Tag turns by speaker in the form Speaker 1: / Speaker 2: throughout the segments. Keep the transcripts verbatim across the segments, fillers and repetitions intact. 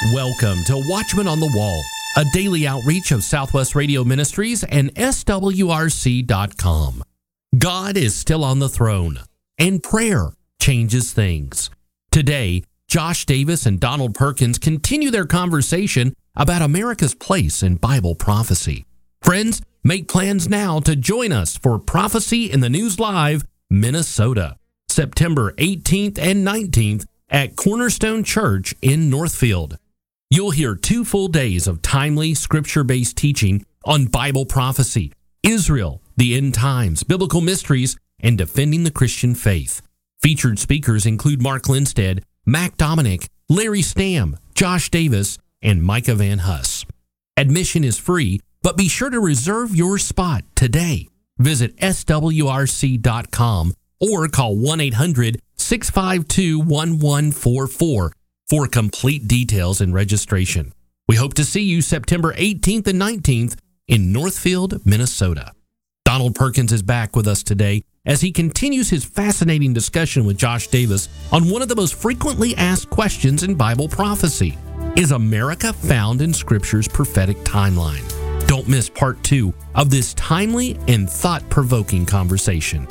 Speaker 1: Welcome to Watchman on the Wall, a daily outreach of Southwest Radio Ministries and S W R C dot com. God is still on the throne, and prayer changes things. Today, Josh Davis and Donald Perkins continue their conversation about America's place in Bible prophecy. Friends, make plans now to join us for Prophecy in the News Live, Minnesota, September eighteenth and nineteenth at Cornerstone Church in Northfield. You'll hear two full days of timely, scripture-based teaching on Bible prophecy, Israel, the end times, biblical mysteries, and defending the Christian faith. Featured speakers include Mark Lindstead, Mac Dominic, Larry Stamm, Josh Davis, and Micah Van Huss. Admission is free, but be sure to reserve your spot today. Visit S W R C dot com or call one eight hundred, six five two, one one four four for complete details and registration. We hope to see you September eighteenth and nineteenth in Northfield, Minnesota. Donald Perkins is back with us today as he continues his fascinating discussion with Josh Davis on one of the most frequently asked questions in Bible prophecy. Is America found in Scripture's prophetic timeline? Don't miss part two of this timely and thought-provoking conversation.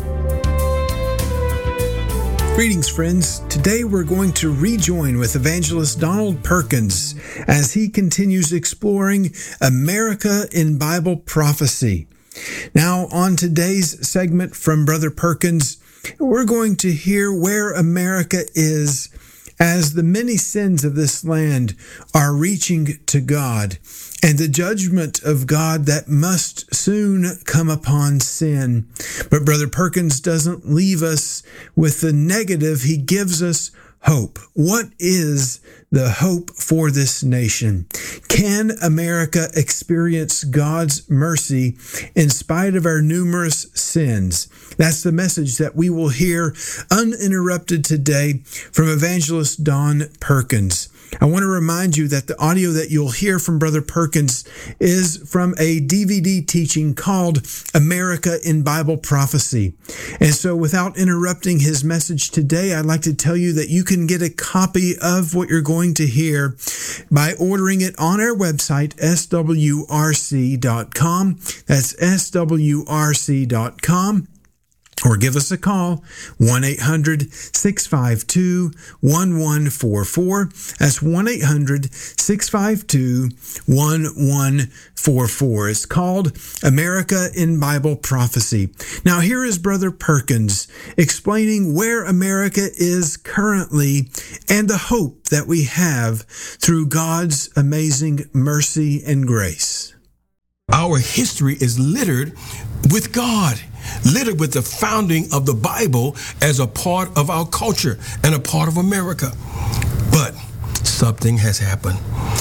Speaker 2: Greetings, friends. Today we're going to rejoin with evangelist Donald Perkins as he continues exploring America in Bible prophecy. Now, on today's segment from Brother Perkins, we're going to hear where America is as the many sins of this land are reaching to God, and the judgment of God that must soon come upon sin. But Brother Perkins doesn't leave us with the negative. He gives us hope. What is the hope for this nation? Can America experience God's mercy in spite of our numerous sins? That's the message that we will hear uninterrupted today from evangelist Don Perkins. I want to remind you that the audio that you'll hear from Brother Perkins is from a D V D teaching called America in Bible Prophecy. And so without interrupting his message today, I'd like to tell you that you can get a copy of what you're going to hear by ordering it on our website, S W R C dot com. That's S W R C dot com. Or give us a call, one eight hundred, six five two, one one four four. That's one eight hundred, six five two, one one four four. It's called America in Bible Prophecy. Now here is Brother Perkins explaining where America is currently and the hope that we have through God's amazing mercy and grace.
Speaker 3: Our history is littered with God, littered with the founding of the Bible as a part of our culture and a part of America. But something has happened.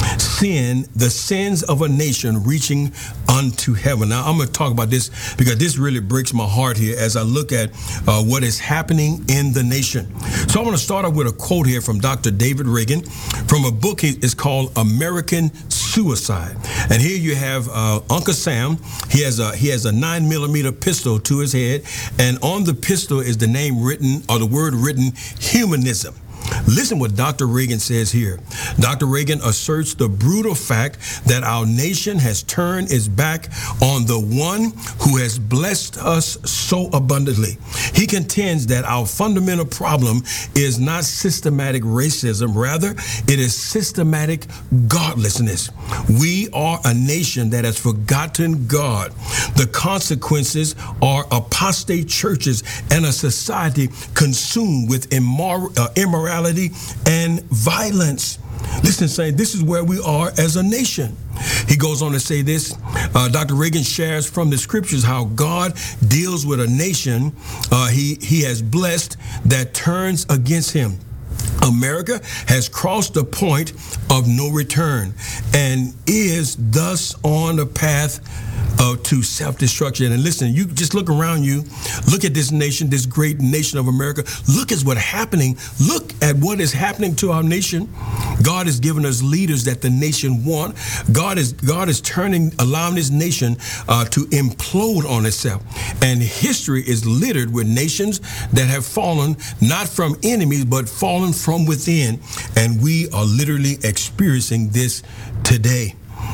Speaker 3: Sin, the sins of a nation reaching unto heaven. Now, I'm going to talk about this because this really breaks my heart here as I look at uh, what is happening in the nation. So I want to start off with a quote here from Doctor David Reagan from a book. It's called American Suicide. And here you have uh, Uncle Sam. He has a he has a nine millimeter pistol to his head, and on the pistol is the name written, or the word written, humanism. Listen what Doctor Reagan says here. Doctor Reagan asserts the brutal fact that our nation has turned its back on the one who has blessed us so abundantly. He contends that our fundamental problem is not systematic racism. Rather, it is systematic godlessness. We are a nation that has forgotten God. The consequences are apostate churches and a society consumed with immor- uh, immorality and violence. Listen, saying this is where we are as a nation. He goes on to say this. Uh, Doctor Reagan shares from the scriptures how God deals with a nation uh, he, he has blessed that turns against him. America has crossed the point of no return and is thus on the path Uh, to self-destruction. And listen, you just look around you, look at this nation, this great nation of America. Look at what's happening. Look at what is happening to our nation. God has given us leaders that the nation want. God is God is turning, allowing this nation uh, to implode on itself. And history is littered with nations that have fallen not from enemies, but fallen from within. And we are literally experiencing this today.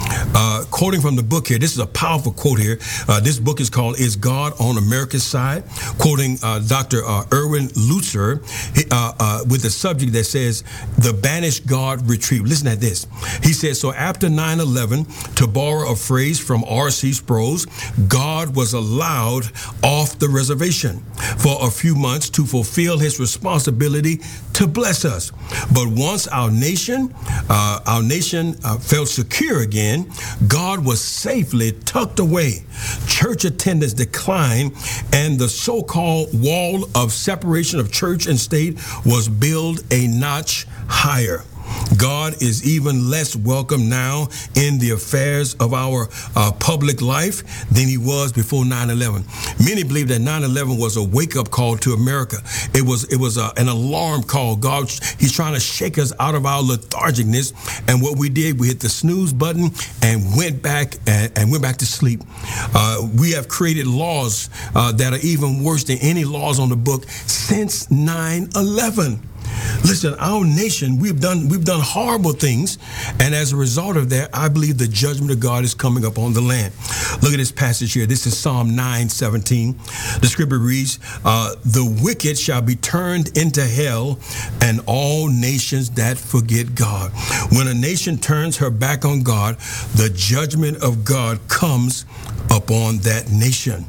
Speaker 3: Uh, quoting from the book here, this is a powerful quote here. Uh, this book is called "Is God on America's Side?" Quoting uh, Doctor Uh, Erwin Lutzer uh, uh, with the subject that says, "The Banished God Retrieved." Listen at this. He says, so after nine eleven, to borrow a phrase from R C Sproul, God was allowed off the reservation for a few months to fulfill his responsibility to bless us. But once our nation, uh, our nation uh, felt secure again, God was safely tucked away. Church attendance declined, and the so-called wall of separation of church and state was built a notch higher. God is even less welcome now in the affairs of our uh, public life than he was before nine eleven. Many believe that nine eleven was a wake-up call to America. It was it was a, an alarm call. God, he's trying to shake us out of our lethargicness. And what we did, we hit the snooze button and went back and, and went back to sleep. Uh, we have created laws uh, that are even worse than any laws on the book since nine eleven. Listen, our nation, we've done we've done horrible things, and as a result of that, I believe the judgment of God is coming up on the land. Look at this passage here. This is Psalm nine seventeen. The scripture reads, uh, "The wicked shall be turned into hell, and all nations that forget God." When a nation turns her back on God, the judgment of God comes upon that nation.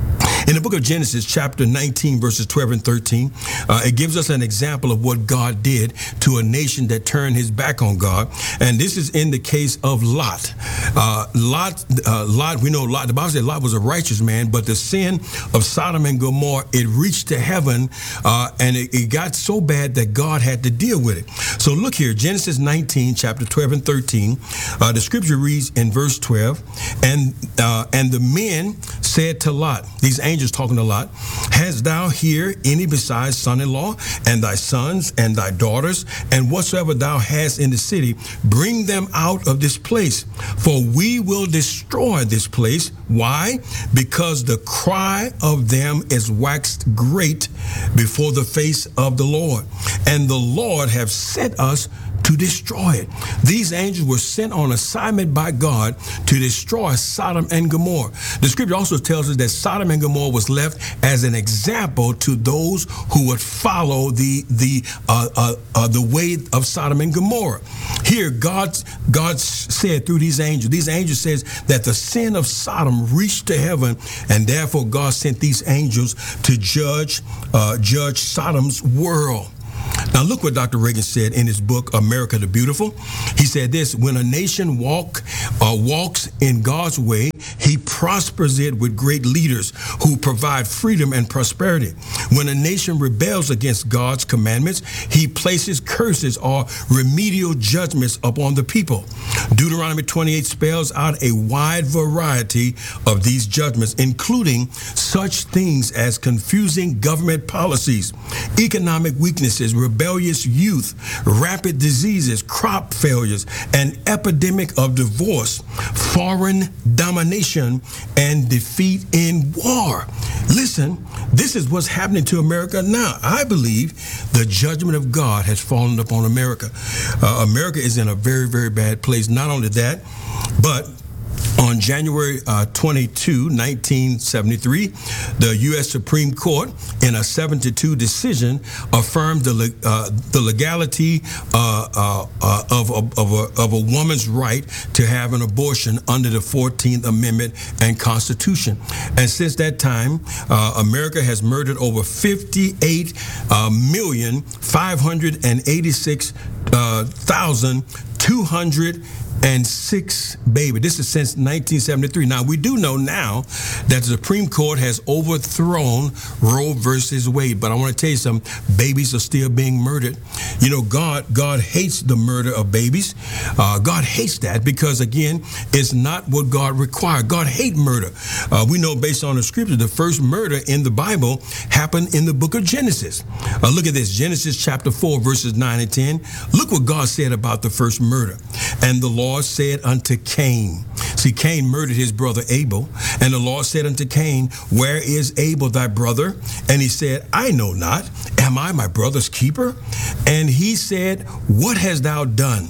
Speaker 3: In the book of Genesis, chapter nineteen, verses twelve and thirteen, uh, it gives us an example of what God did to a nation that turned his back on God. And this is in the case of Lot. Uh, Lot, uh, Lot, we know Lot, the Bible said Lot was a righteous man, but the sin of Sodom and Gomorrah, it reached to heaven, uh, and it, it got so bad that God had to deal with it. So look here, Genesis nineteen, chapter twelve and thirteen, uh, the scripture reads in verse twelve, and, uh, and the men said to Lot, these angels talking to Lot, "Hast thou here any besides son-in-law, and thy sons, and thy daughters, and whatsoever thou hast in the city, bring them out of this place, for we will destroy this place." Why? Because the cry of them is waxed great before the face of the Lord, and the Lord have sent us to destroy it. These angels were sent on assignment by God to destroy Sodom and Gomorrah. The scripture also tells us that Sodom and Gomorrah was left as an example to those who would follow the the uh, uh, uh, the way of Sodom and Gomorrah. Here, God God said through these angels, these angels says that the sin of Sodom reached to heaven, and therefore God sent these angels to judge uh, judge Sodom's world. Now look what Doctor Reagan said in his book, America the Beautiful. He said this: when a nation walk uh, walks in God's way, he prospers it with great leaders who provide freedom and prosperity. When a nation rebels against God's commandments, he places curses or remedial judgments upon the people. Deuteronomy twenty-eight spells out a wide variety of these judgments, including such things as confusing government policies, economic weaknesses, rebellious youth, rapid diseases, crop failures, an epidemic of divorce, foreign domination, and defeat in war. Listen, this is what's happening to America now. I believe the judgment of God has fallen upon America. Uh, America is in a very, very bad place. Not only that, but on January uh, twenty-second, nineteen seventy-three, the U S Supreme Court, in a seven to two decision, affirmed the uh, the legality uh, uh, uh, of, of, of, a, of a woman's right to have an abortion under the fourteenth Amendment and Constitution. And since that time, uh, America has murdered over fifty-eight million, five hundred eighty-six thousand, two hundred and six baby. This is since nineteen seventy-three. Now, we do know now that the Supreme Court has overthrown Roe versus Wade, but I want to tell you something. Babies are still being murdered. You know, God God hates the murder of babies. Uh, God hates that because, again, it's not what God required. God hates murder. Uh, we know based on the scripture, the first murder in the Bible happened in the book of Genesis. Uh, look at this, Genesis chapter four, verses nine and ten. Look what God said about the first murder. "And the Lord said unto Cain," see, Cain murdered his brother Abel, "and the Lord said unto Cain, Where is Abel thy brother? And he said, I know not. Am I my brother's keeper? And he said, What hast thou done?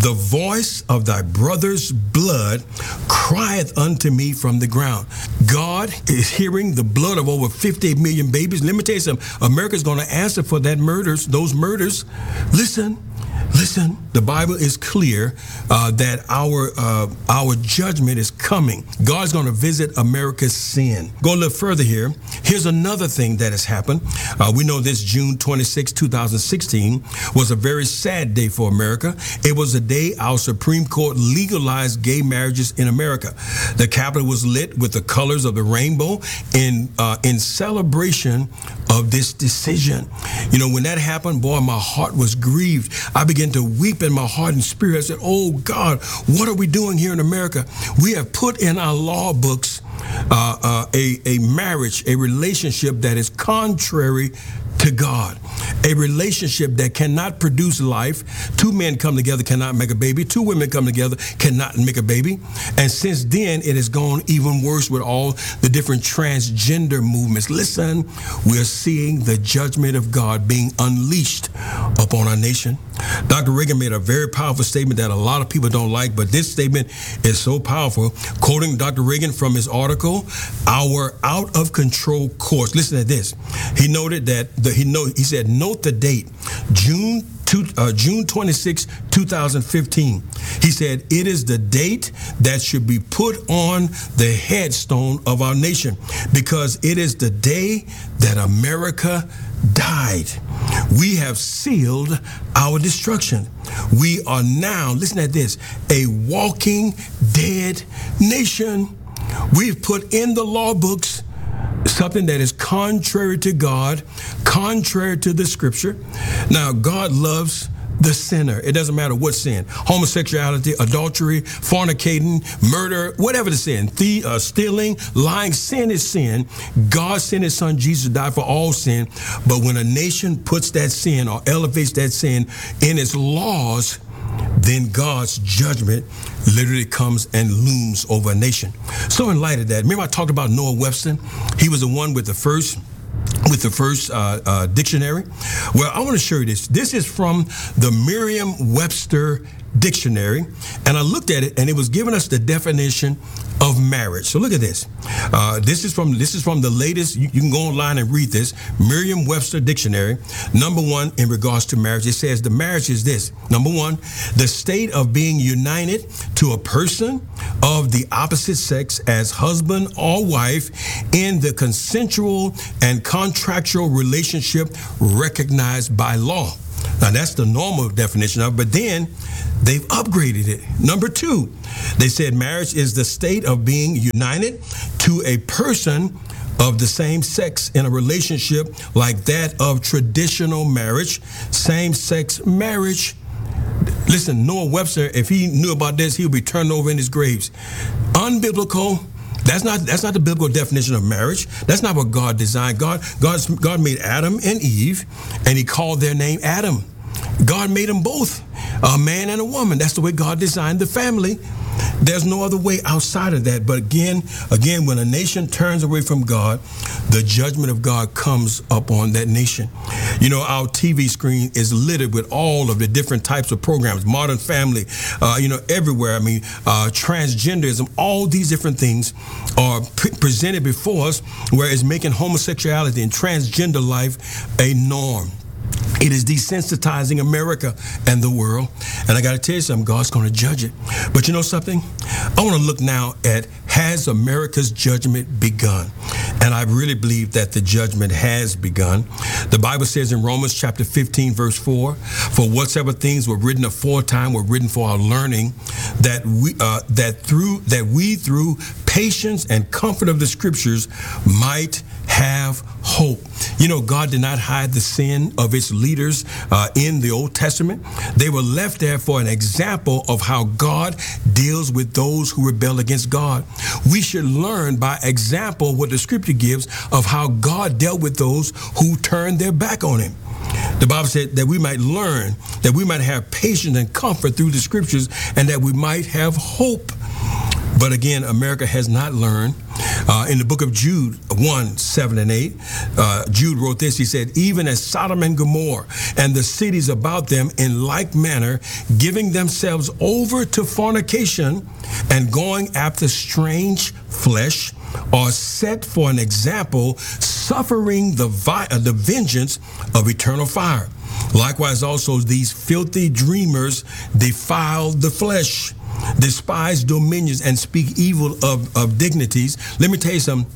Speaker 3: The voice of thy brother's blood crieth unto me from the ground. God is hearing the blood of over fifty million babies. Let me tell you something. America's going to answer for that murders, those murders. Listen. Listen, the Bible is clear uh, that our uh, our judgment is coming. God's going to visit America's sin. Go a little further here. Here's another thing that has happened. Uh, we know this June twenty-sixth, two thousand sixteen was a very sad day for America. It was the day our Supreme Court legalized gay marriages in America. The Capitol was lit with the colors of the rainbow in uh, in celebration of this decision. You know, when that happened, boy, my heart was grieved. I began to weep in my heart and spirit. I said, oh God, what are we doing here in America? We have put in our law books uh, uh, a, a marriage, a relationship that is contrary to God, a relationship that cannot produce life. Two men come together, cannot make a baby. Two women come together, cannot make a baby. And since then, it has gone even worse with all the different transgender movements. Listen, we're seeing the judgment of God being unleashed upon our nation. Doctor Reagan made a very powerful statement that a lot of people don't like, but this statement is so powerful. Quoting Doctor Reagan from his article, Our Out of Control Course. Listen to this. He noted that the, he know he said, note the date, June two, uh, June twenty-sixth, two thousand fifteen. He said, it is the date that should be put on the headstone of our nation because it is the day that America died. We have sealed our destruction. We are now, listen at this, a walking dead nation. We've put in the law books something that is contrary to God, contrary to the scripture. Now, God loves the sinner. It doesn't matter what sin. Homosexuality, adultery, fornicating, murder, whatever the sin. The, uh, stealing, lying. Sin is sin. God sent his son Jesus to die for all sin. But when a nation puts that sin or elevates that sin in its laws, then God's judgment literally comes and looms over a nation. So in light of that, remember I talked about Noah Webster? He was the one with the first with the first uh, uh, dictionary. Well, I want to show you this. This is from the Merriam-Webster Dictionary, and I looked at it, and it was giving us the definition of marriage. So look at this. Uh, this is from this is from the latest. You, you can go online and read this Merriam-Webster Dictionary. Number one, in regards to marriage, it says the marriage is this. Number one, the state of being united to a person of the opposite sex as husband or wife in the consensual and contractual relationship recognized by law. Now, that's the normal definition of it, but then they've upgraded it. Number two, they said marriage is the state of being united to a person of the same sex in a relationship like that of traditional marriage, same-sex marriage. Listen, Noah Webster, if he knew about this, he would be turned over in his graves. Unbiblical. That's not that's not the biblical definition of marriage. That's not what God designed. God God's, God made Adam and Eve, and he called their name Adam. God made them both, a man and a woman. That's the way God designed the family. There's no other way outside of that. But again, again, when a nation turns away from God, the judgment of God comes upon that nation. You know, our T V screen is littered with all of the different types of programs, Modern Family, uh, you know, everywhere. I mean, uh, transgenderism, all these different things are pre- presented before us, where it's making homosexuality and transgender life a norm. It is desensitizing America and the world. And I got to tell you something, God's going to judge it. But you know something? I want to look now at, has America's judgment begun? And I really believe that the judgment has begun. The Bible says in Romans chapter fifteen, verse four, for whatsoever things were written aforetime were written for our learning, that we uh, that through that we through patience and comfort of the scriptures might have hope. You know, God did not hide the sin of its leaders uh, in the Old Testament. They were left there for an example of how God deals with those who rebel against God. We should learn by example what the scripture gives of how God dealt with those who turned their back on him. The Bible said that we might learn, that we might have patience and comfort through the scriptures, and that we might have hope. But again, America has not learned. Uh, in the book of Jude one, seven and eight, uh, Jude wrote this. He said, even as Sodom and Gomorrah and the cities about them in like manner, giving themselves over to fornication and going after strange flesh, are set for an example, suffering the, vi- uh, the vengeance of eternal fire. Likewise also these filthy dreamers defile the flesh, despise dominions, and speak evil of, of dignities. Let me tell you something.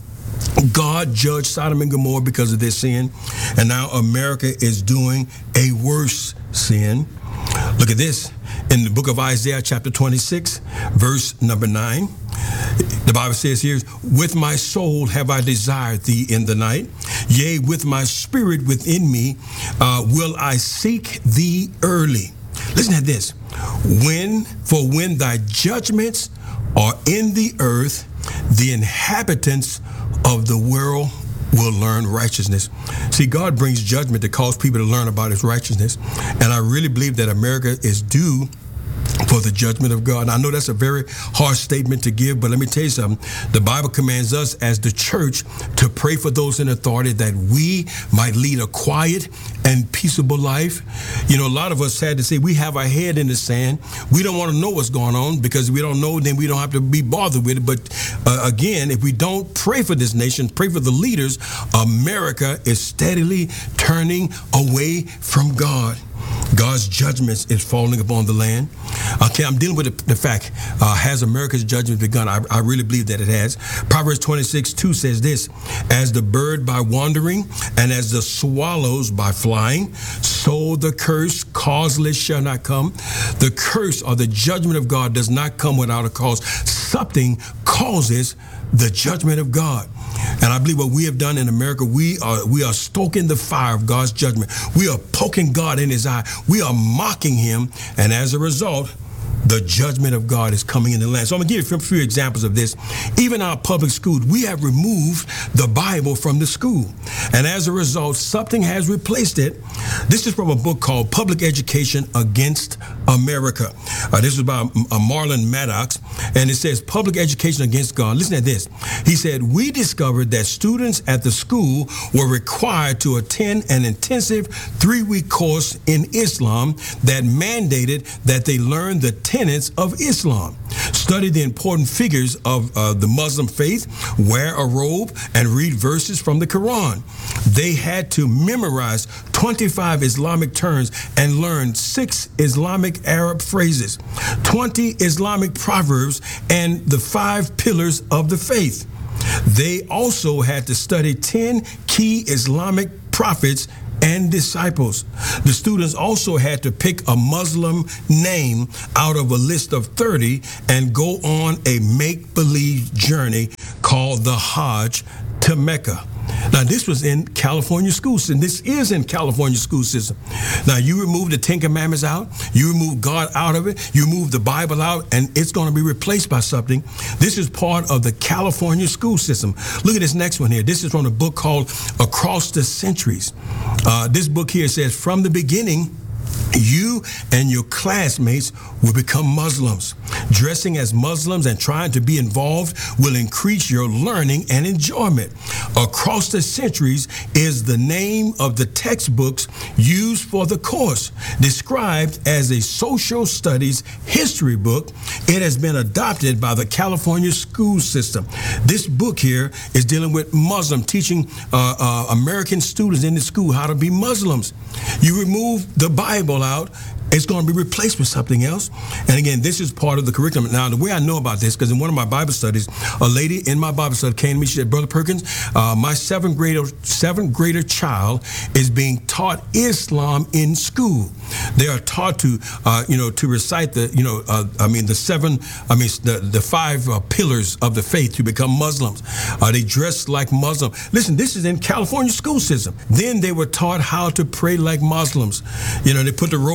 Speaker 3: God judged Sodom and Gomorrah because of their sin, and now America is doing a worse sin. Look at this. In the book of Isaiah, chapter twenty-six, verse number nine, the Bible says here, with my soul have I desired thee in the night. Yea, with my spirit within me uh, will I seek thee early. Listen to this. When, for when thy judgments are in the earth, the inhabitants of the world will learn righteousness. See, God brings judgment to cause people to learn about his righteousness. And I really believe that America is due for the judgment of God. I know that's a very harsh statement to give, but let me tell you something. The Bible commands us as the church to pray for those in authority that we might lead a quiet and peaceable life. You know, a lot of us had to say we have our head in the sand. We don't want to know what's going on, because we don't know, then we don't have to be bothered with it. But uh, again, if we don't pray for this nation, pray for the leaders, America is steadily turning away from God. God's judgments is falling upon the land. Okay, I'm dealing with the, the fact, uh, has America's judgment begun? I, I really believe that it has. Proverbs twenty-six two says this, as the bird by wandering, and as the swallows by flying, so the curse causeless shall not come. The curse or the judgment of God does not come without a cause. Something causes the judgment of God. And I believe what we have done in America, we are we are stoking the fire of God's judgment. We are poking God in his eye. We are mocking him. And as a result, the judgment of God is coming in the land. So I'm going to give you a few examples of this. Even our public schools, we have removed the Bible from the school. And as a result, something has replaced it. This is from a book called Public Education Against America. Uh, this is by uh, Marlon Maddox, and it says Public Education Against God. Listen to this. He said, we discovered that students at the school were required to attend an intensive three-week course in Islam that mandated that they learn the tenets of Islam, study the important figures of uh, the Muslim faith, wear a robe, and read verses from the Quran. They had to memorize twenty-five Islamic terms and learn six Islamic Arab phrases, twenty Islamic proverbs, and the five pillars of the faith. They also had to study ten key Islamic prophets and disciples. The students also had to pick a Muslim name out of a list of thirty and go on a make-believe journey called the Hajj to Mecca. Now, this was in California school system. This is in California school system. Now, you remove the Ten Commandments out, you remove God out of it, you remove the Bible out, and it's going to be replaced by something. This is part of the California school system. Look at this next one here. This is from a book called Across the Centuries. Uh, this book here says, from the beginning, you and your classmates will become Muslims. Dressing as Muslims and trying to be involved will increase your learning and enjoyment. Across the Centuries is the name of the textbooks used for the course. Described as a social studies history book, it has been adopted by the California school system. This book here is dealing with Muslim, teaching uh, uh, American students in the school how to be Muslims. You remove the Bible out, it's going to be replaced with something else. And again, this is part of the curriculum. Now, the way I know about this, because in one of my Bible studies, a lady in my Bible study came to me. She said, Brother Perkins, uh, my seventh grader, seventh grader child is being taught Islam in school. They are taught to, uh, you know, to recite the, you know, uh, I mean, the seven, I mean, the, the five uh, pillars of the faith to become Muslims. Uh, they dress like Muslim. Listen, this is in California school system. Then they were taught how to pray like Muslims. You know, they put the robe on. I mean,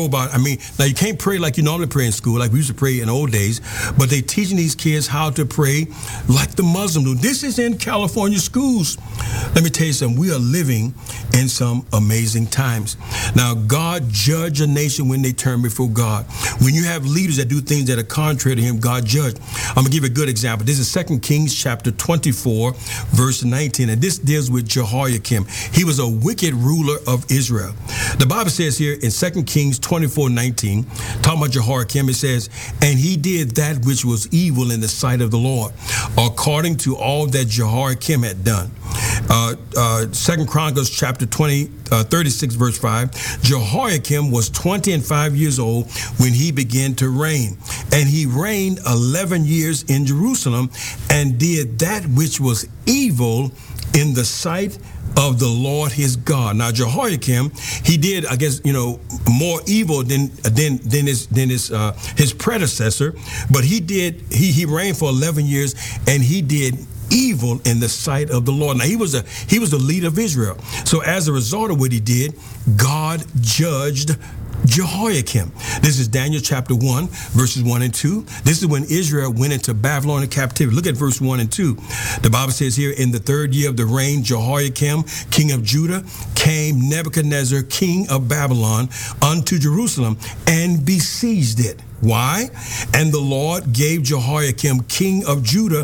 Speaker 3: mean, now you can't pray like you normally pray in school, like we used to pray in old days, but they teaching these kids how to pray like the Muslims do. This is in California schools. Let me tell you something. We are living in some amazing times. Now, God judged a nation when they turn before God. When you have leaders that do things that are contrary to him, God judged. I'm going to give you a good example. This is Second Kings chapter twenty-four, verse nineteen, and this deals with Jehoiakim. He was a wicked ruler of Israel. The Bible says here in Second Kings twenty-four, nineteen, talking about Jehoiakim, it says, and he did that which was evil in the sight of the Lord, according to all that Jehoiakim had done. Uh, uh, Second Chronicles chapter twenty, uh, thirty-six, verse five, Jehoiakim was twenty and five years old when he began to reign, and he reigned eleven years in Jerusalem and did that which was evil in the sight of the Lord his God. Now Jehoiakim, he did, I guess, you know, more evil than than than his than his uh, his predecessor, but he did he he reigned for eleven years and he did evil in the sight of the Lord. Now he was a he was the leader of Israel. So as a result of what he did, God judged Jehoiakim. This is Daniel chapter one, verses one and two. This is when Israel went into Babylonian captivity. Look at verse one and two. The Bible says here, in the third year of the reign, Jehoiakim, king of Judah, came Nebuchadnezzar, king of Babylon, unto Jerusalem and besieged it. Why? And the Lord gave Jehoiakim, king of Judah,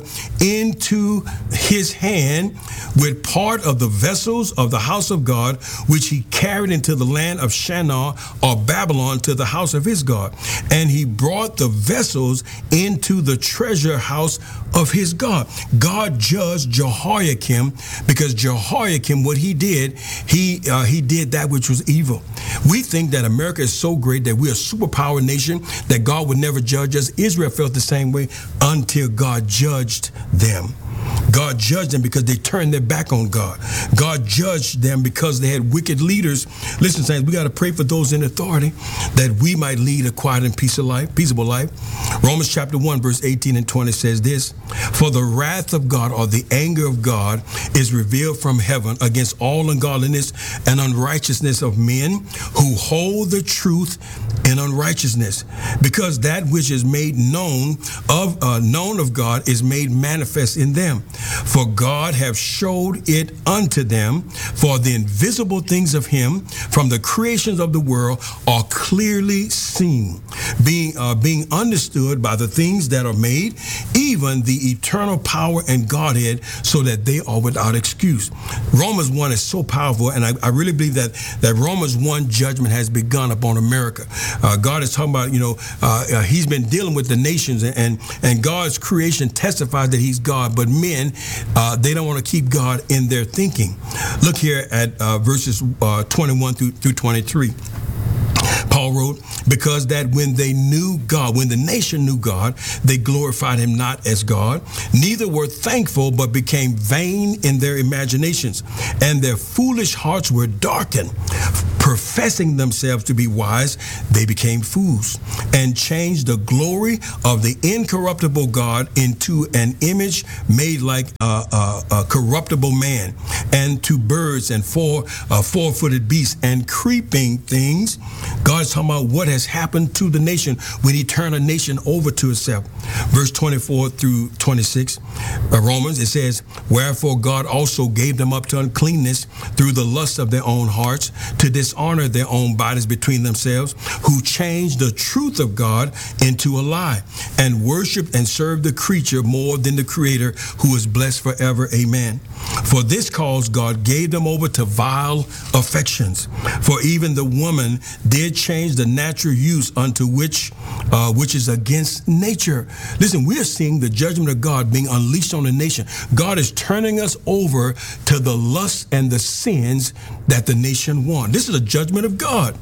Speaker 3: into his hand with part of the vessels of the house of God, which he carried into the land of Shinar or Babylon to the house of his God. And he brought the vessels into the treasure house of his God. God judged Jehoiakim because Jehoiakim, what he did, he uh, he did that which was evil. We think that America is so great that we're a superpower nation, that God would never judge us. Israel felt the same way until God judged them. God judged them because they turned their back on God. God judged them because they had wicked leaders. Listen, saints, we got to pray for those in authority that we might lead a quiet and peaceful life, peaceable life. Romans chapter one, verse eighteen and twenty says this, for the wrath of God, or the anger of God, is revealed from heaven against all ungodliness and unrighteousness of men who hold the truth in unrighteousness, because that which is made known of uh, known of God is made manifest in them. For God hath showed it unto them, for the invisible things of him from the creations of the world are clearly seen, being uh, being understood by the things that are made, even the eternal power and Godhead, so that they are without excuse. Romans one is so powerful, and I, I really believe that that Romans one judgment has begun upon America. Uh, God is talking about, you know, uh, uh, he's been dealing with the nations, and, and, and God's creation testifies that he's God, but men, uh, they don't want to keep God in their thinking. Look here at uh, verses uh, twenty-one through, through twenty-three. Paul wrote, because that when they knew God, when the nation knew God, they glorified him not as God, neither were thankful, but became vain in their imaginations, and their foolish hearts were darkened. Professing themselves to be wise, they became fools, and changed the glory of the incorruptible God into an image made like a, a, a corruptible man, and to birds and four uh, four-footed beasts and creeping things. God's talking about what has happened to the nation when he turned a nation over to itself. Verse twenty-four through twenty-six, uh, Romans, it says, wherefore God also gave them up to uncleanness through the lust of their own hearts, to dishonor their own bodies between themselves, who changed the truth of God into a lie, and worshiped and served the creature more than the Creator, who is blessed forever. Amen. For this cause God gave them over to vile affections. For even the woman did change the natural use unto which uh, which is against nature. Listen, we are seeing the judgment of God being unleashed on the nation. God is turning us over to the lusts and the sins that the nation wants. This is a judgment of God.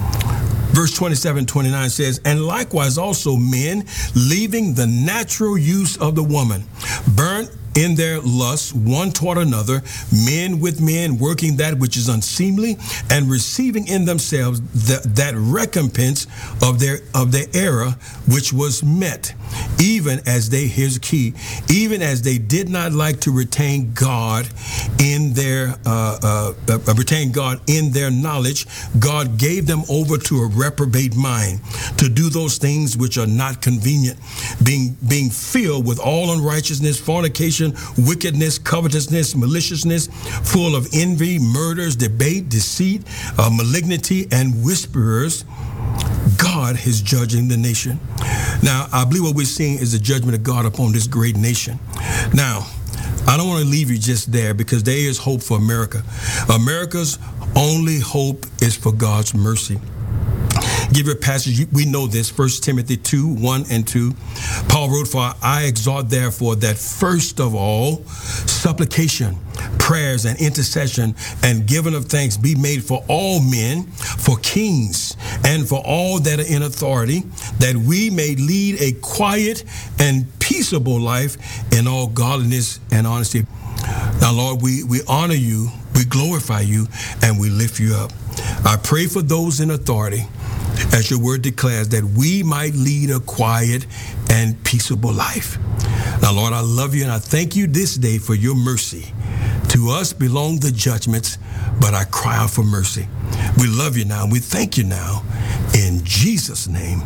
Speaker 3: Verse twenty-seven, twenty-nine says, and likewise also men, leaving the natural use of the woman, burnt in their lusts one toward another, men with men, working that which is unseemly, and receiving in themselves the, that recompense of their of their error which was met, even as they, here's the key, even as they did not like to retain God in their, uh, uh, uh, retain God in their knowledge, God gave them over to a reprobate mind to do those things which are not convenient, being, being filled with all unrighteousness, fornication, wickedness, covetousness, maliciousness, full of envy, murders, debate, deceit, uh, malignity, and whisperers. God is judging the nation. Now, I believe what we're seeing is the judgment of God upon this great nation. Now, I don't want to leave you just there, because there is hope for America. America's only hope is for God's mercy. Give you a passage, we know this, First Timothy two, one and two. Paul wrote, "For I exhort therefore that first of all, supplication, prayers, and intercession, and giving of thanks be made for all men, for kings, and for all that are in authority, that we may lead a quiet and peaceable life in all godliness and honesty." Now, Lord, we, we honor you, we glorify you, and we lift you up. I pray for those in authority, as your word declares, that we might lead a quiet and peaceable life. Now, Lord, I love you, and I thank you this day for your mercy. To us belong the judgments, but I cry out for mercy. We love you now, and we thank you now. In Jesus' name,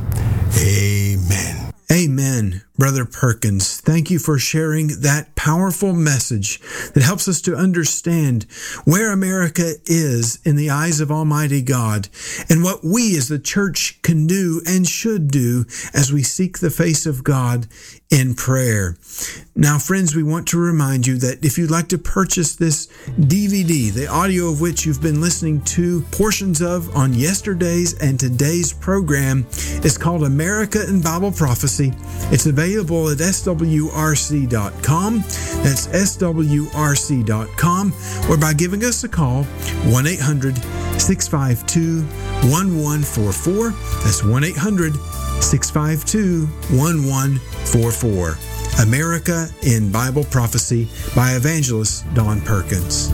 Speaker 3: amen.
Speaker 2: Amen. Brother Perkins, thank you for sharing that powerful message that helps us to understand where America is in the eyes of Almighty God and what we as the church can do and should do as we seek the face of God in prayer. Now, friends, we want to remind you that if you'd like to purchase this D V D, the audio of which you've been listening to portions of on yesterday's and today's program, is called America in Bible Prophecy. It's available at S W R C dot com. That's S W R C dot com, or by giving us a call, one eight hundred six five two one one four four. That's one eight hundred six five two one one four four. America in Bible Prophecy by Evangelist Don Perkins.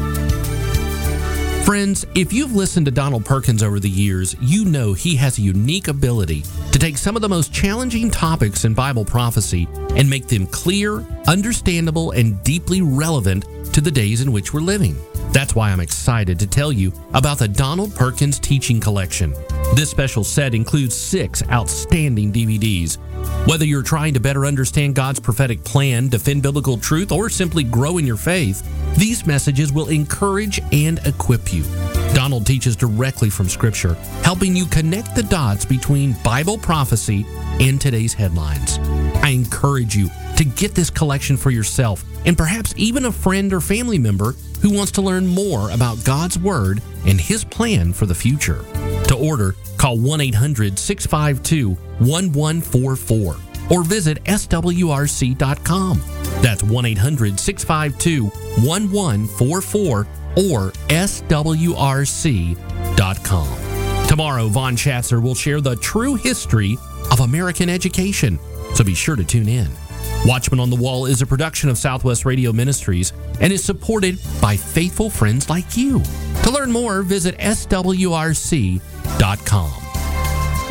Speaker 1: Friends, if you've listened to Donald Perkins over the years, you know he has a unique ability to take some of the most challenging topics in Bible prophecy and make them clear, understandable, and deeply relevant to the days in which we're living. That's why I'm excited to tell you about the Donald Perkins Teaching Collection. This special set includes six outstanding D V Ds. Whether you're trying to better understand God's prophetic plan, defend biblical truth, or simply grow in your faith, these messages will encourage and equip you. Donald teaches directly from Scripture, helping you connect the dots between Bible prophecy and today's headlines. I encourage you to get this collection for yourself and perhaps even a friend or family member who wants to learn more about God's Word and His plan for the future. To order, call one eight hundred six five two one one four four or visit S W R C dot com. That's one eight hundred six five two one one four four or S W R C dot com. Tomorrow, Von Schatzer will share the true history of American education, so be sure to tune in. Watchman on the Wall is a production of Southwest Radio Ministries and is supported by faithful friends like you. To learn more, visit S W R C dot com.